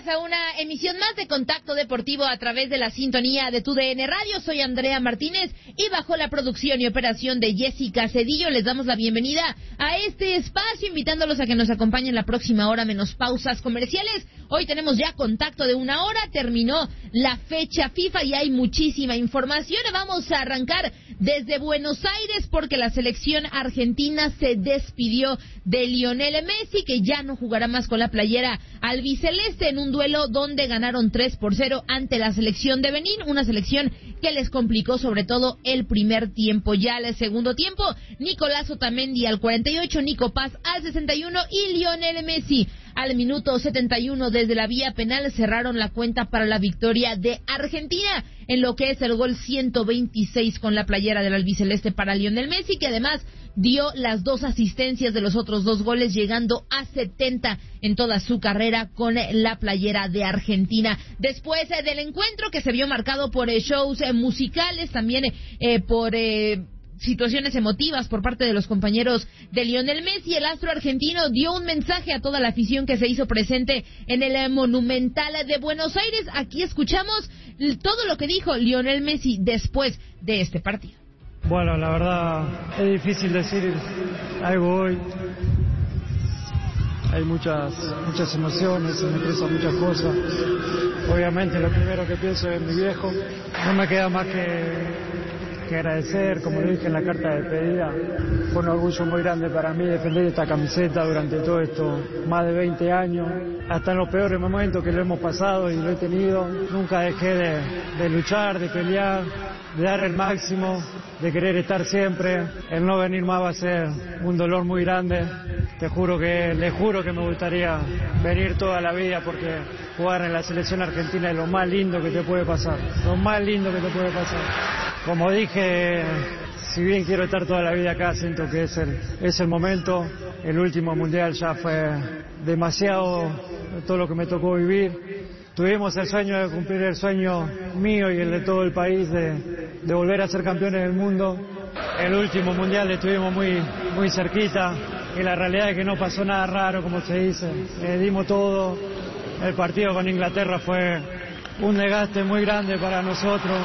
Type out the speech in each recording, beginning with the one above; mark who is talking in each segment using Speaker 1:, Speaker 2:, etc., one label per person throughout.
Speaker 1: a una emisión más de Contacto Deportivo a través de la sintonía de TUDN Radio. Soy Andrea Martínez y bajo la producción y operación de Jessica Cedillo les damos la bienvenida a este espacio, invitándolos a que nos acompañen la próxima hora menos pausas comerciales. Hoy tenemos ya contacto de una hora, terminó la fecha FIFA y hay muchísima información. Vamos a arrancar desde Buenos Aires porque la selección argentina se despidió de Lionel Messi, que ya no jugará más con la playera albiceleste en un duelo donde ganaron 3-0 ante la selección de Benín, una selección que les complicó sobre todo el primer tiempo. Ya el segundo tiempo, Nicolás Otamendi al 48, Nico Paz al 61 y Lionel Messi al minuto 71 desde la vía penal cerraron la cuenta para la victoria de Argentina en lo que es el gol 126 con la playera del albiceleste para Lionel Messi, que además dio las dos asistencias de los otros dos goles, llegando a 70 en toda su carrera con la playera de Argentina. Después del encuentro, que se vio marcado por shows musicales, también por situaciones emotivas por parte de los compañeros de Lionel Messi, el astro argentino dio un mensaje a toda la afición que se hizo presente en el Monumental de Buenos Aires. Aquí escuchamos todo lo que dijo Lionel Messi después de este partido.
Speaker 2: Bueno, la verdad es difícil decir algo hoy. Hay muchas emociones, se me expresan muchas cosas. Obviamente lo primero que pienso es mi viejo. No me queda más que agradecer, como le dije en la carta de despedida. Fue un orgullo muy grande para mí defender esta camiseta durante todo esto, más de 20 años, hasta en los peores momentos que lo hemos pasado y lo he tenido. Nunca dejé de luchar, de pelear, de dar el máximo, de querer estar siempre. El no venir más va a ser un dolor muy grande. Le juro que me gustaría venir toda la vida, porque jugar en la selección argentina es lo más lindo que te puede pasar. Lo más lindo que te puede pasar. Como dije, si bien quiero estar toda la vida acá, siento que es el momento. El último mundial ya fue demasiado todo lo que me tocó vivir. Tuvimos el sueño de cumplir el sueño mío y el de todo el país de volver a ser campeones del mundo. El último mundial estuvimos muy cerquita y la realidad es que no pasó nada raro, como se dice. Dimos todo. El partido con Inglaterra fue un desgaste muy grande para nosotros.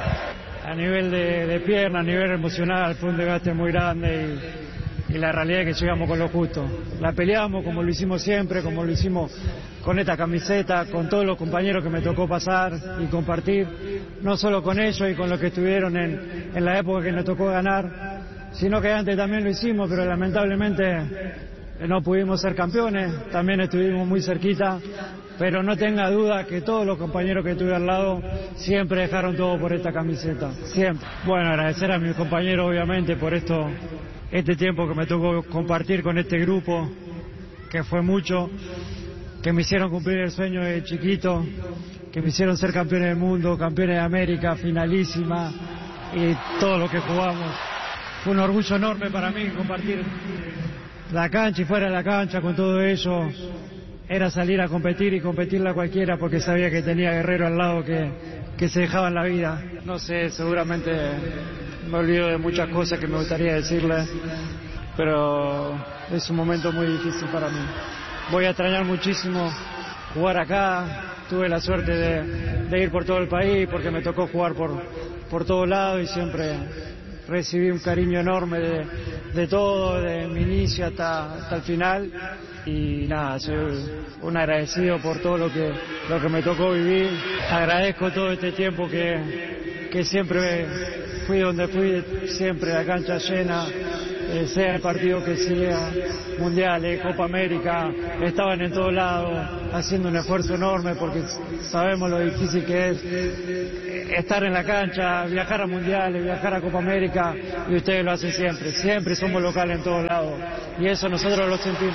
Speaker 2: A nivel de pierna, a nivel emocional, fue un desgaste muy grande y la realidad es que llegamos con lo justo. La peleamos como lo hicimos siempre, como lo hicimos con esta camiseta, con todos los compañeros que me tocó pasar y compartir, no solo con ellos y con los que estuvieron en la época que nos tocó ganar, sino que antes también lo hicimos, pero lamentablemente no pudimos ser campeones, también estuvimos muy cerquita, pero no tenga duda que todos los compañeros que tuve al lado siempre dejaron todo por esta camiseta, siempre. Bueno, agradecer a mis compañeros obviamente por este tiempo que me tocó compartir con este grupo, que fue mucho, que me hicieron cumplir el sueño de chiquito, que me hicieron ser campeones del mundo, campeones de América, finalísima y todo lo que jugamos. Fue un orgullo enorme para mí compartir la cancha y fuera de la cancha con todo ello. Era salir a competir y competirla cualquiera, porque sabía que tenía Guerrero al lado que se dejaban la vida. No sé, seguramente me olvido de muchas cosas que me gustaría decirle, pero es un momento muy difícil para mí. Voy a extrañar muchísimo jugar acá. Tuve la suerte de ir por todo el país porque me tocó jugar por todos lados y siempre recibí un cariño enorme de todo, de mi inicio hasta el final. Y nada, soy un agradecido por todo lo que me tocó vivir. Agradezco todo este tiempo que siempre fui donde fui, siempre la cancha llena, sea el partido que sea, mundiales, Copa América, estaban en todos lados haciendo un esfuerzo enorme porque sabemos lo difícil que es estar en la cancha, viajar a mundiales, viajar a Copa América, y ustedes lo hacen siempre somos locales en todos lados y eso nosotros lo sentimos.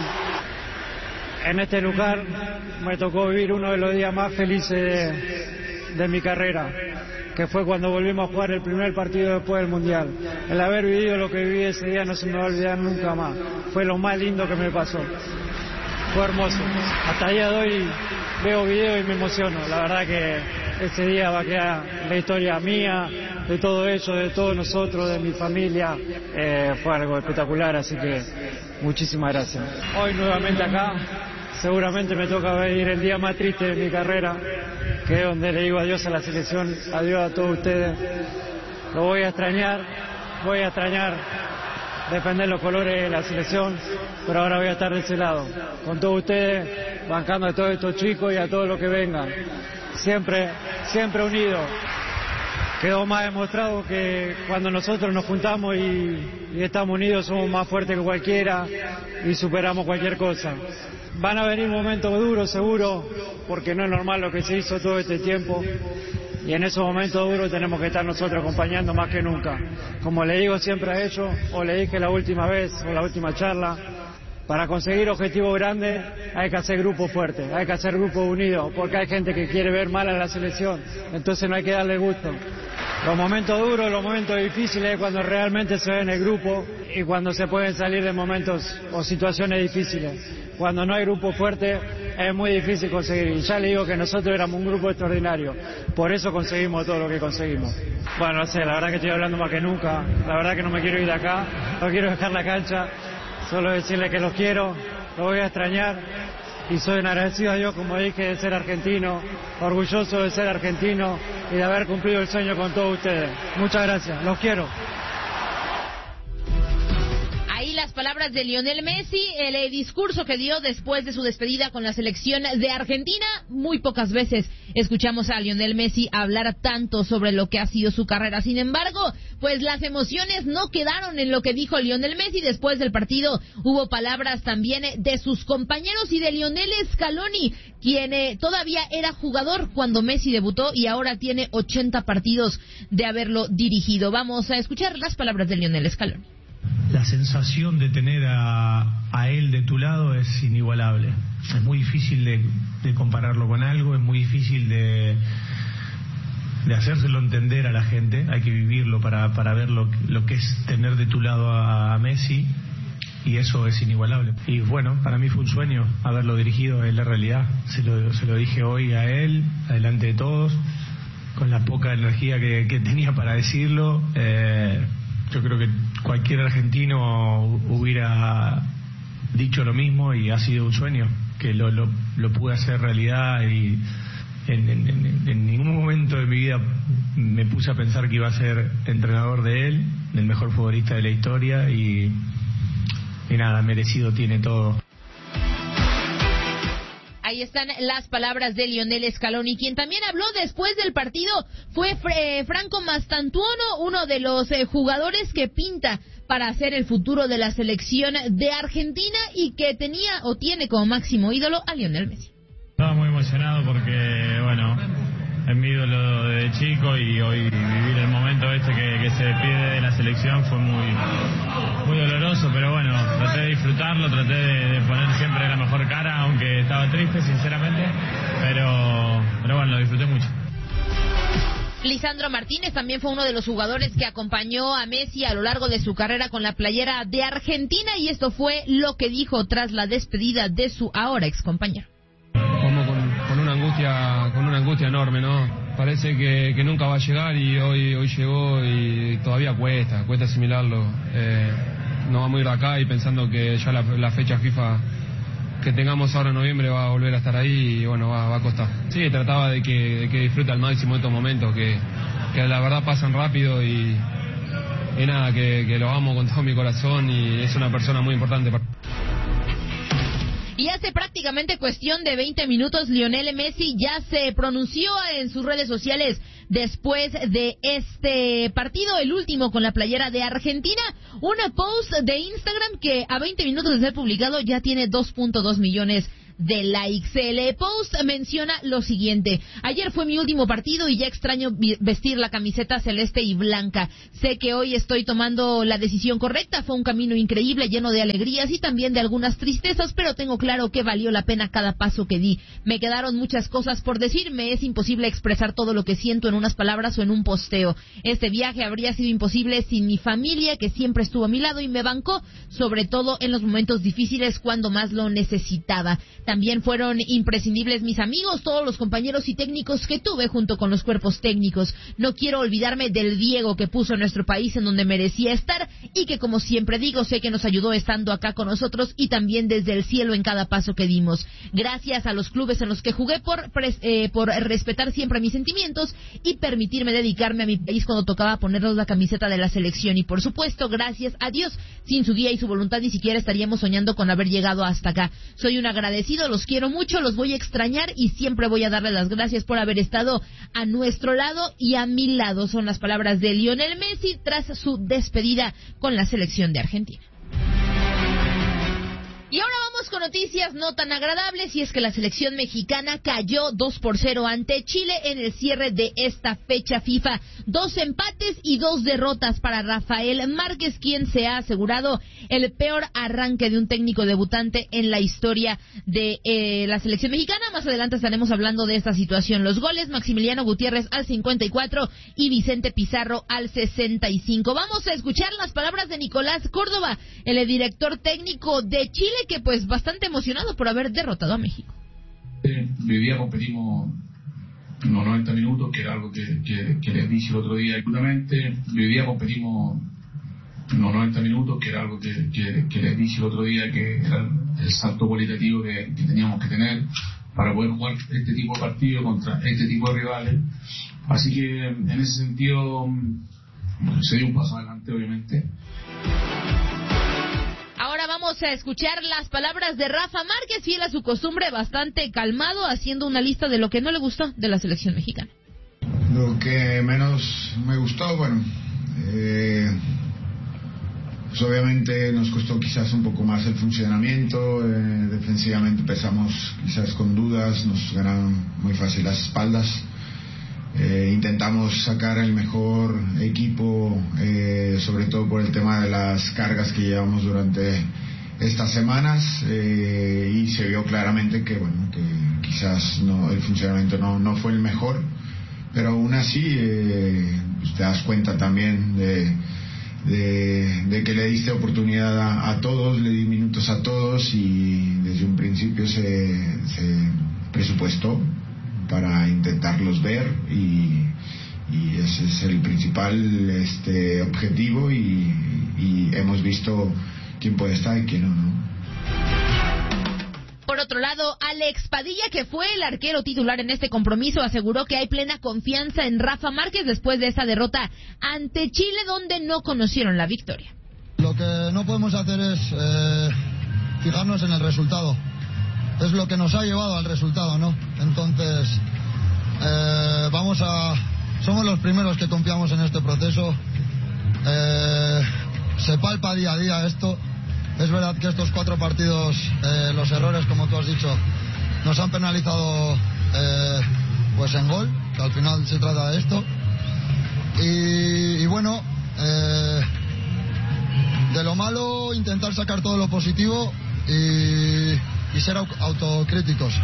Speaker 2: En este lugar me tocó vivir uno de los días más felices de mi carrera, que fue cuando volvimos a jugar el primer partido después del Mundial. El haber vivido lo que viví ese día no se me va a olvidar nunca más. Fue lo más lindo que me pasó. Fue hermoso. Hasta el día de hoy veo videos y me emociono. La verdad que ese día va a quedar la historia mía, de todo ello, de todos nosotros, de mi familia. Fue algo espectacular, así que muchísimas gracias. Hoy nuevamente acá, seguramente me toca vivir el día más triste de mi carrera, que es donde le digo adiós a la selección, adiós a todos ustedes. Lo voy a extrañar defender los colores de la selección, pero ahora voy a estar de ese lado, con todos ustedes, bancando a todos estos chicos y a todos los que vengan, siempre unidos. Quedó más demostrado que cuando nosotros nos juntamos y estamos unidos somos más fuertes que cualquiera y superamos cualquier cosa. Van a venir momentos duros seguro, porque no es normal lo que se hizo todo este tiempo. Y en esos momentos duros tenemos que estar nosotros acompañando más que nunca. Como le digo siempre a ellos, o le dije la última vez, o la última charla, para conseguir objetivos grandes hay que hacer grupos fuertes, hay que hacer grupos unidos, porque hay gente que quiere ver mal a la selección, entonces no hay que darle gusto. Los momentos duros, los momentos difíciles es cuando realmente se ve en el grupo y cuando se pueden salir de momentos o situaciones difíciles. Cuando no hay grupo fuerte es muy difícil conseguir. Y ya le digo que nosotros éramos un grupo extraordinario. Por eso conseguimos todo lo que conseguimos. Bueno, no sé, la verdad que estoy hablando más que nunca. La verdad que no me quiero ir de acá. No quiero dejar la cancha. Solo decirle que los quiero, los voy a extrañar. Y soy un agradecido a Dios, como dije, de ser argentino. Orgulloso de ser argentino y de haber cumplido el sueño con todos ustedes. Muchas gracias. Los quiero.
Speaker 1: Las palabras de Lionel Messi, el discurso que dio después de su despedida con la selección de Argentina. Muy pocas veces escuchamos a Lionel Messi hablar tanto sobre lo que ha sido su carrera. Sin embargo, pues las emociones no quedaron en lo que dijo Lionel Messi. Después del partido hubo palabras también de sus compañeros y de Lionel Scaloni, quien todavía era jugador cuando Messi debutó y ahora tiene 80 partidos de haberlo dirigido. Vamos a escuchar las palabras de Lionel Scaloni.
Speaker 3: La sensación de tener a él de tu lado es inigualable. Es muy difícil de compararlo con algo, es muy difícil de hacérselo entender a la gente. Hay que vivirlo para ver lo que es tener de tu lado a Messi, y eso es inigualable. Y bueno, para mí fue un sueño haberlo dirigido, es la realidad. Se lo dije hoy a él, adelante de todos, con la poca energía que tenía para decirlo. Yo creo que cualquier argentino hubiera dicho lo mismo, y ha sido un sueño que lo pude hacer realidad, y en ningún momento de mi vida me puse a pensar que iba a ser entrenador de él, del mejor futbolista de la historia, y nada, merecido tiene todo.
Speaker 1: Ahí están las palabras de Lionel Scaloni. Quien también habló después del partido fue Franco Mastantuono, uno de los jugadores que pinta para hacer el futuro de la selección de Argentina y que tenía o tiene como máximo ídolo a Lionel Messi.
Speaker 4: Estaba muy emocionado porque, bueno, es mi ídolo de chico, y hoy vivir el momento que se despide de la selección fue muy doloroso, pero bueno, traté de disfrutarlo, traté de poner siempre la mejor cara, aunque estaba triste, sinceramente, pero bueno, lo disfruté mucho.
Speaker 1: Lisandro Martínez también fue uno de los jugadores que acompañó a Messi a lo largo de su carrera con la playera de Argentina, y esto fue lo que dijo tras la despedida de su ahora excompañero.
Speaker 5: Como con una angustia enorme, ¿no? Parece que nunca va a llegar, y hoy llegó, y todavía cuesta asimilarlo. No vamos a ir de acá y pensando que ya la fecha FIFA que tengamos ahora en noviembre va a volver a estar ahí, y bueno, va a costar. Sí, trataba de que disfrute al máximo estos momentos, que la verdad pasan rápido, y nada, que lo amo con todo mi corazón, y es una persona muy importante para...
Speaker 1: Y hace prácticamente cuestión de 20 minutos, Lionel Messi ya se pronunció en sus redes sociales después de este partido, el último con la playera de Argentina. Una post de Instagram que a 20 minutos de ser publicado ya tiene 2.2 millones de likes. El post menciona lo siguiente: ayer fue mi último partido y ya extraño vestir la camiseta celeste y blanca. Sé que hoy estoy tomando la decisión correcta. Fue un camino increíble, lleno de alegrías y también de algunas tristezas, pero tengo claro que valió la pena cada paso que di. Me quedaron muchas cosas por decir. Me es imposible expresar todo lo que siento en unas palabras o en un posteo. Este viaje habría sido imposible sin mi familia, que siempre estuvo a mi lado y me bancó, sobre todo en los momentos difíciles cuando más lo necesitaba. También fueron imprescindibles mis amigos, todos los compañeros y técnicos que tuve junto con los cuerpos técnicos. No quiero olvidarme del Diego que puso a nuestro país en donde merecía estar y que, como siempre digo, sé que nos ayudó estando acá con nosotros y también desde el cielo en cada paso que dimos. Gracias a los clubes en los que jugué por respetar siempre mis sentimientos y permitirme dedicarme a mi país cuando tocaba ponernos la camiseta de la selección. Y por supuesto, gracias a Dios, sin su guía y su voluntad ni siquiera estaríamos soñando con haber llegado hasta acá. Soy un agradecido, los quiero mucho, los voy a extrañar y siempre voy a darle las gracias por haber estado a nuestro lado y a mi lado. Son las palabras de Lionel Messi tras su despedida con la selección de Argentina. Y ahora vamos con noticias no tan agradables, y es que la selección mexicana cayó 2-0 ante Chile en el cierre de esta fecha FIFA. 2 empates y 2 derrotas para Rafael Márquez, quien se ha asegurado el peor arranque de un técnico debutante en la historia de la selección mexicana. Más adelante estaremos hablando de esta situación. Los goles: Maximiliano Gutiérrez al 54 y Vicente Pizarro al 65. Vamos a escuchar las palabras de Nicolás Córdoba, el director técnico de Chile, que pues bastante emocionado por haber derrotado a México.
Speaker 6: Hoy día competimos unos 90 minutos, que era algo que les dije el otro día. Hoy día competimos unos 90 minutos, que era algo que les dije el otro día, que era el salto cualitativo que teníamos que tener para poder jugar este tipo de partidos contra este tipo de rivales. Así que en ese sentido se dio un paso adelante, obviamente.
Speaker 1: Ahora vamos a escuchar las palabras de Rafa Márquez, fiel a su costumbre, bastante calmado, haciendo una lista de lo que no le gustó de la selección mexicana.
Speaker 7: Lo que menos me gustó, pues obviamente nos costó quizás un poco más el funcionamiento. Defensivamente empezamos quizás con dudas, nos ganaron muy fácil las espaldas. Intentamos sacar el mejor equipo, sobre todo por el tema de las cargas que llevamos durante estas semanas, y se vio claramente que que quizás el funcionamiento no fue el mejor, pero aún así pues te das cuenta también de que le diste oportunidad a todos, le di minutos a todos, y desde un principio se presupuestó para intentarlos ver, y ese es el principal objetivo, y hemos visto quién puede estar y quién no.
Speaker 1: Por otro lado, Alex Padilla, que fue el arquero titular en este compromiso, aseguró que hay plena confianza en Rafa Márquez después de esa derrota ante Chile, donde no conocieron la victoria.
Speaker 8: Lo que no podemos hacer es fijarnos en el resultado. Es lo que nos ha llevado al resultado, ¿no? Entonces, somos los primeros que confiamos en este proceso. Se palpa día a día esto. Es verdad que estos 4 partidos, los errores, como tú has dicho, nos han penalizado pues en gol, que al final se trata de esto. Y bueno, de lo malo intentar sacar todo lo positivo y ser autocríticos.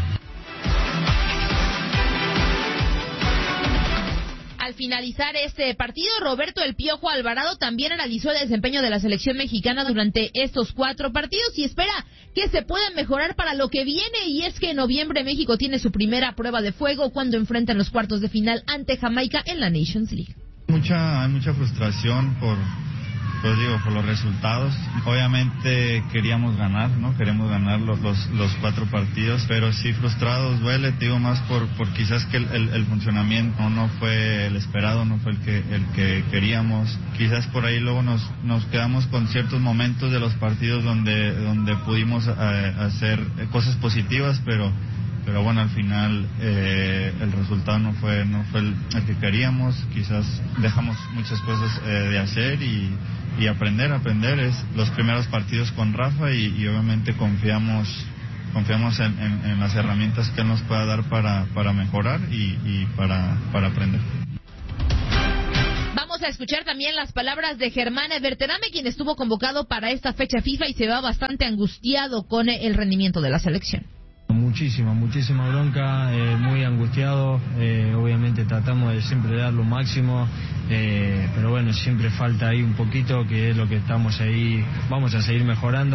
Speaker 1: Al finalizar este partido, Roberto El Piojo Alvarado también analizó el desempeño de la selección mexicana durante estos 4 partidos y espera que se pueda mejorar para lo que viene, y es que en noviembre México tiene su primera prueba de fuego cuando enfrentan los cuartos de final ante Jamaica en la Nations League.
Speaker 9: Hay mucha frustración por los resultados. Obviamente queríamos ganar, ¿no? Queremos ganar los 4 partidos, pero sí frustrados, duele, te digo, más por quizás que el funcionamiento no fue el esperado, no fue el que queríamos. Quizás por ahí luego nos quedamos con ciertos momentos de los partidos donde pudimos hacer cosas positivas, pero bueno, al final el resultado no fue el que queríamos. Quizás dejamos muchas cosas de hacer y aprender es los primeros partidos con Rafa, y obviamente confiamos en las herramientas que él nos pueda dar para mejorar y para aprender.
Speaker 1: Vamos a escuchar también las palabras de Germán Berterame, quien estuvo convocado para esta fecha FIFA y se va bastante angustiado con el rendimiento de la selección.
Speaker 10: Muchísima bronca, muy angustiado. Obviamente tratamos de siempre dar lo máximo, pero bueno, siempre falta ahí un poquito, que es lo que estamos ahí, vamos a seguir mejorando.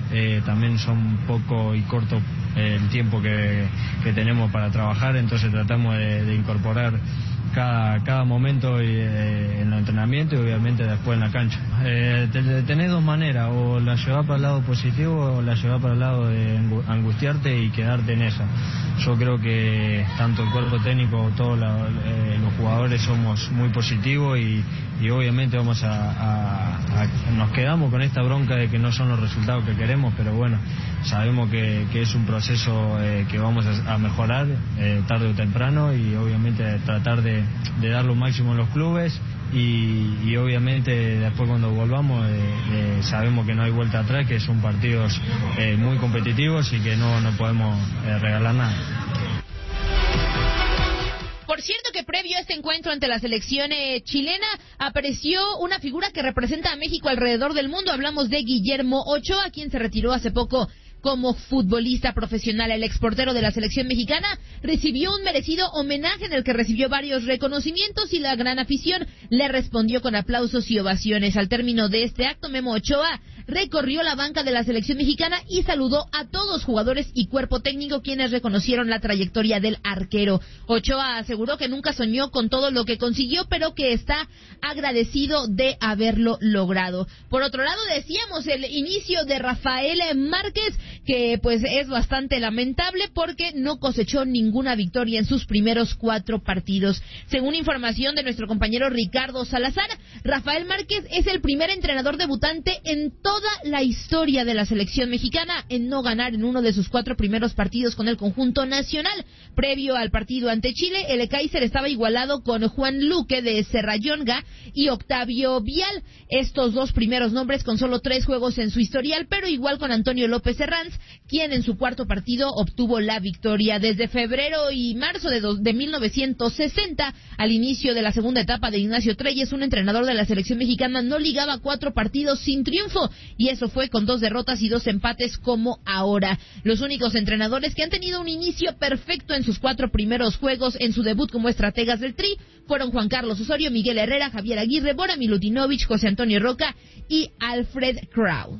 Speaker 10: también son poco y corto el tiempo que tenemos para trabajar, entonces tratamos de incorporar cada momento en el entrenamiento y obviamente después en la cancha. Tenés dos maneras, o la llevás para el lado positivo o la llevás para el lado de angustiarte y quedarte en esa. Yo creo que tanto el cuerpo técnico, todos los jugadores somos muy positivos y obviamente nos quedamos con esta bronca de que no son los resultados que queremos, pero bueno, sabemos que es un proceso que vamos a mejorar tarde o temprano y obviamente tratar de dar lo máximo en los clubes y obviamente después cuando volvamos sabemos que no hay vuelta atrás, que son partidos muy competitivos y que no podemos regalar nada.
Speaker 1: Por cierto que previo a este encuentro ante la selección chilena apareció una figura que representa a México alrededor del mundo. Hablamos de Guillermo Ochoa, quien se retiró hace poco como futbolista profesional. El exportero de la selección mexicana recibió un merecido homenaje en el que recibió varios reconocimientos y la gran afición le respondió con aplausos y ovaciones. Al término de este acto, Memo Ochoa recorrió la banca de la selección mexicana y saludó a todos jugadores y cuerpo técnico quienes reconocieron la trayectoria del arquero. Ochoa aseguró que nunca soñó con todo lo que consiguió, pero que está agradecido de haberlo logrado. Por otro lado, decíamos el inicio de Rafael Márquez, que pues es bastante lamentable porque no cosechó ninguna victoria en sus primeros 4 partidos. Según información de nuestro compañero Ricardo Salazar, Rafael Márquez es el primer entrenador debutante en toda la historia de la selección mexicana en no ganar en uno de sus 4 primeros partidos con el conjunto nacional. Previo al partido ante Chile, el Kaiser estaba igualado con Juan Luque de Serrallonga y Octavio Vial. Estos 2 primeros nombres con solo 3 juegos en su historial, pero igual con Antonio López Herranz, quien en su 4º partido obtuvo la victoria. Desde febrero y marzo de 1960, al inicio de la segunda etapa de Ignacio Treyes, un entrenador de la selección mexicana no ligaba 4 partidos sin triunfo, y eso fue con 2 derrotas y 2 empates como ahora. Los únicos entrenadores que han tenido un inicio perfecto en sus 4 primeros juegos en su debut como estrategas del Tri fueron Juan Carlos Osorio, Miguel Herrera, Javier Aguirre, Bora Milutinovic, José Antonio Roca y Alfred Krau.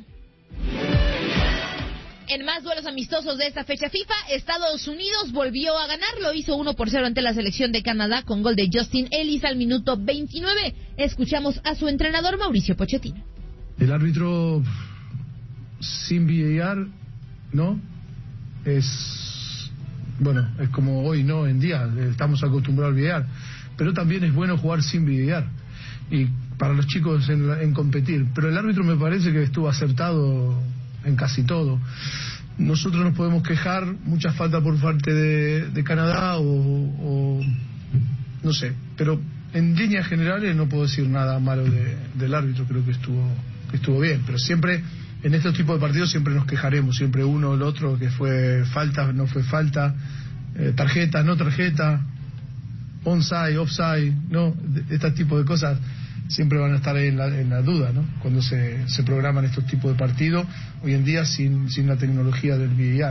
Speaker 1: En más duelos amistosos de esta fecha FIFA, Estados Unidos volvió a ganar, lo hizo 1-0 ante la selección de Canadá con gol de Justin Ellis al minuto 29. Escuchamos a su entrenador Mauricio Pochettino.
Speaker 11: El árbitro sin VAR, ¿no? Es como hoy, ¿no? En día estamos acostumbrados al VAR, pero también es bueno jugar sin VAR y para los chicos en competir. Pero el árbitro me parece que estuvo acertado en casi todo. Nosotros nos podemos quejar, mucha falta por parte de Canadá o no sé, pero en líneas generales no puedo decir nada malo del árbitro. Creo que estuvo bien, pero siempre en estos tipos de partidos siempre nos quejaremos, siempre uno o el otro, que fue falta, no fue falta, tarjeta, no tarjeta, onside, offside, no, este tipo de cosas siempre van a estar ahí en la duda, ¿no? Cuando se programan estos tipos de partidos, hoy en día sin la tecnología del VAR.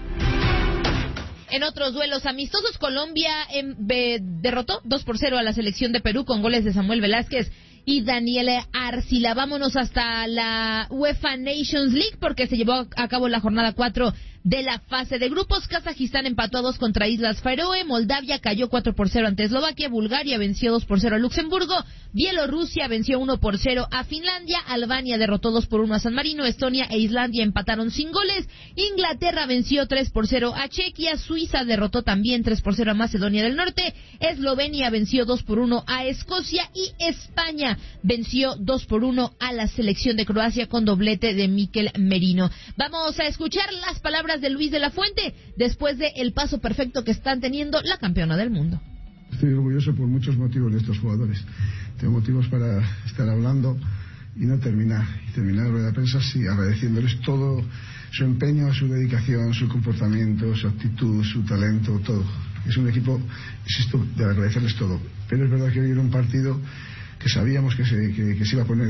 Speaker 1: En otros duelos amistosos, Colombia derrotó 2-0 a la selección de Perú con goles de Samuel Velázquez y Daniel Arcila. Vámonos hasta la UEFA Nations League porque se llevó a cabo la jornada 4 de la fase de grupos. Kazajistán empató a 2 contra Islas Faroe, Moldavia cayó 4-0 ante Eslovaquia, Bulgaria venció 2-0 a Luxemburgo, Bielorrusia venció 1-0 a Finlandia, Albania derrotó 2-1 a San Marino, Estonia e Islandia empataron sin goles, Inglaterra venció 3-0 a Chequia, Suiza derrotó también 3-0 a Macedonia del Norte, Eslovenia venció 2-1 a Escocia y España venció 2-1 a la selección de Croacia con doblete de Mikel Merino. Vamos a escuchar las palabras de Luis de la Fuente después de el paso perfecto que están teniendo la campeona del mundo.
Speaker 12: Estoy orgulloso por muchos motivos de estos jugadores. Tengo motivos para estar hablando y no terminar. Y terminar la rueda de prensa sí, agradeciéndoles todo su empeño, su dedicación, su comportamiento, su actitud, su talento, todo. Es un equipo, insisto, de agradecerles todo. Pero es verdad que hoy era un partido que sabíamos que se iba a poner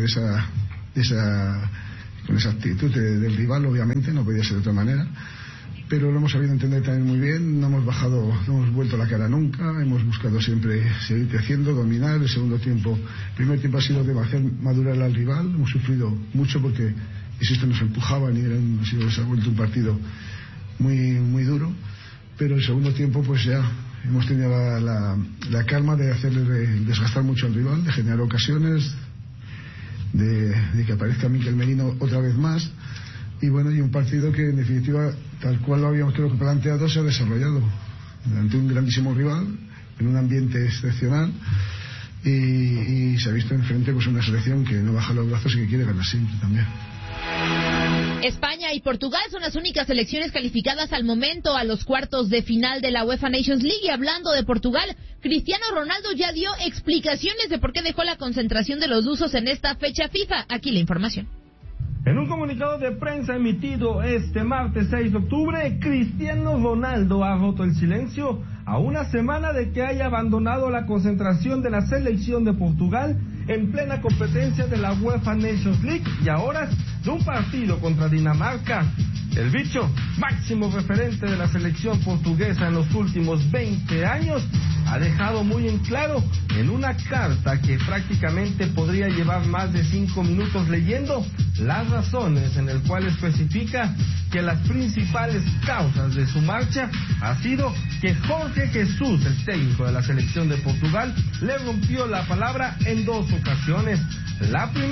Speaker 12: con esa actitud del rival, obviamente, no podía ser de otra manera, pero lo hemos sabido entender también muy bien, no hemos vuelto la cara nunca, hemos buscado siempre seguir creciendo, dominar. El primer tiempo ha sido de hacer madurar al rival, hemos sufrido mucho porque insisto, nos empujaban y se ha vuelto un partido muy duro, pero el segundo tiempo pues ya hemos tenido la calma de hacerle desgastar mucho al rival, de generar ocasiones, de que aparezca Mikel Merino otra vez más, y bueno, y un partido que en definitiva, tal cual lo habíamos creo que planteado, se ha desarrollado ante un grandísimo rival, en un ambiente excepcional, y se ha visto enfrente pues una selección que no baja los brazos y que quiere ganar siempre también.
Speaker 1: España y Portugal son las únicas selecciones calificadas al momento a los cuartos de final de la UEFA Nations League. Y hablando de Portugal, Cristiano Ronaldo ya dio explicaciones de por qué dejó la concentración de los lusos en esta fecha FIFA. Aquí la información.
Speaker 13: En un comunicado de prensa emitido este martes 6 de octubre, Cristiano Ronaldo ha roto el silencio a una semana de que haya abandonado la concentración de la selección de Portugal en plena competencia de la UEFA Nations League y a horas de un partido contra Dinamarca. El bicho, máximo referente de la selección portuguesa en los últimos 20 años, ha dejado muy en claro en una carta que prácticamente podría llevar más de 5 minutos leyendo las razones, en el cual especifica que las principales causas de su marcha ha sido que Jorge Jesús, el técnico de la selección de Portugal, le rompió la palabra en 2 ocasiones. La primera